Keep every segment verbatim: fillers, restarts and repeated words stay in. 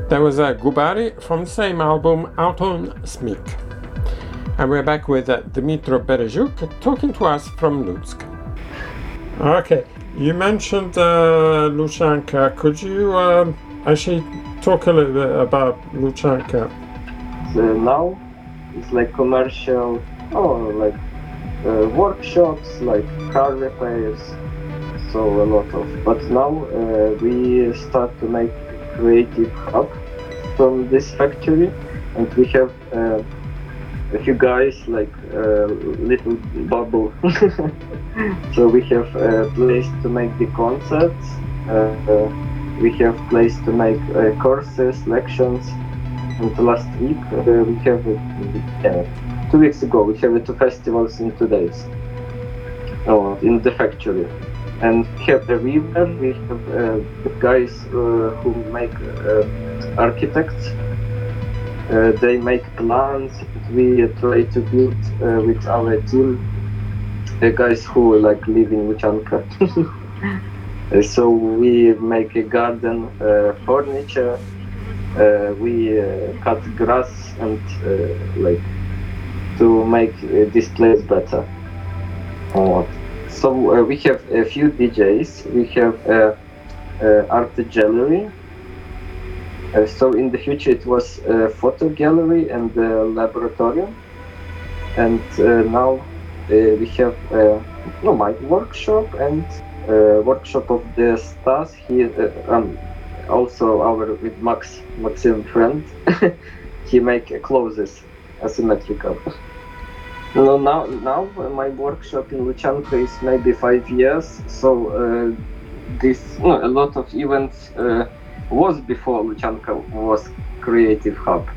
That was uh, Gubari from the same album, Out on Smik. And we're back with uh, Dmytro Berezhuk talking to us from Lutsk. Okay, you mentioned uh, Luchanka. Could you um, actually talk a little bit about Luchanka? So now it's like commercial, oh, like uh, workshops, like car repairs, so a lot of. But now uh, we start to make creative hub from this factory, and we have uh, a few guys like a uh, little bubble. So we have a place to make the concerts, uh, uh, we have place to make uh, courses, lections, and last week uh, we have uh, two weeks ago we have two festivals in two days oh, in the factory. And we have a river, we have uh, guys uh, who make uh, architects. Uh, they make plans. We uh, try to build uh, with our team uh, guys who like live in Luchanka. uh, so we make a garden, uh, furniture. Uh, we uh, cut grass and uh, like to make uh, this place better. Oh. So uh, we have a few D Js, we have uh, uh, art gallery. Uh, so in the future it was a photo gallery and a laboratorium. And uh, now uh, we have uh, no, my workshop and uh, workshop of the Stas. He uh, um, also our with Max, Maxim friend. He make clothes, asymmetrical. No, now, now my workshop in Luchanka is maybe five years, so uh, this no, a lot of events uh, was before Luchanka was creative hub,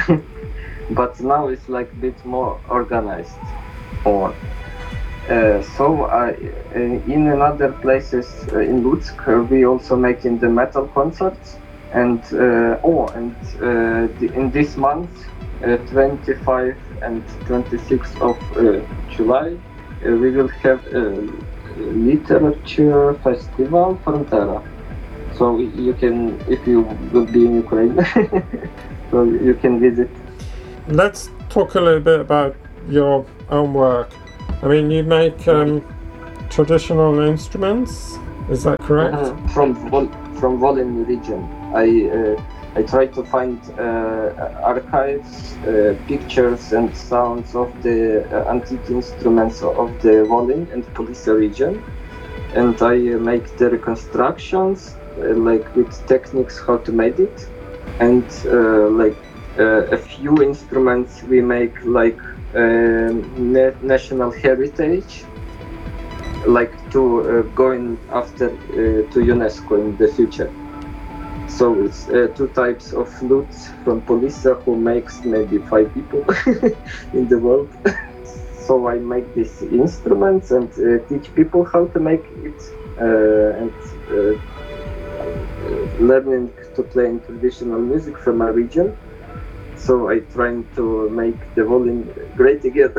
but now it's like a bit more organized. Or uh, so I, uh, in another places uh, in Lutsk uh, we also making the metal concerts, and uh, oh and uh, the, in this month. Uh, twenty-fifth and twenty-sixth of uh, July, uh, we will have a literature festival Frontera. So you can, if you will be in Ukraine, so you can visit. Let's talk a little bit about your own work. I mean, you make um, traditional instruments, is that correct? Uh-huh. From Vol- from Volyn region. I. Uh, I try to find uh, archives, uh, pictures and sounds of the uh, antique instruments of the Volyn and Police region, and I uh, make the reconstructions, uh, like with techniques how to make it, and uh, like uh, a few instruments we make like uh, na- national heritage, like to uh, going after uh, to UNESCO in the future. So it's uh, two types of flutes from Polisa who makes maybe five people in the world. So I make these instruments and uh, teach people how to make it, uh, and uh, learning to play in traditional music from my region. So I trying to make the Volyn great again.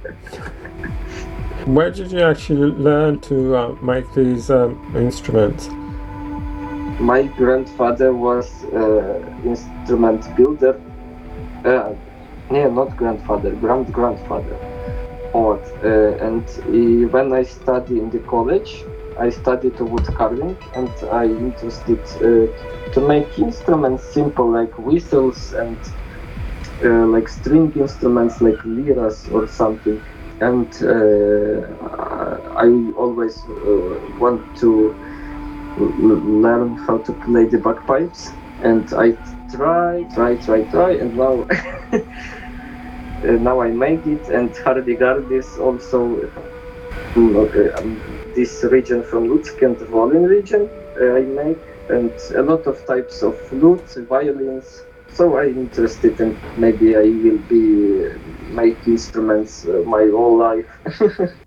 Where did you actually learn to uh, make these um, instruments? My grandfather was uh, instrument builder. Uh, yeah, not grandfather, grand grandfather. Or uh, and he, when I studied in the college, I studied wood carving, and I interested uh, to make instruments simple like whistles and uh, like string instruments like liras or something. And uh, I always uh, want to learn how to play the bagpipes, and I try, try, try, try, and now now I make it. And Hardigard is also um, this region from Lutsk and Volyn region uh, I make, and a lot of types of flutes, violins. So I'm interested, and maybe I will be make instruments uh, my whole life.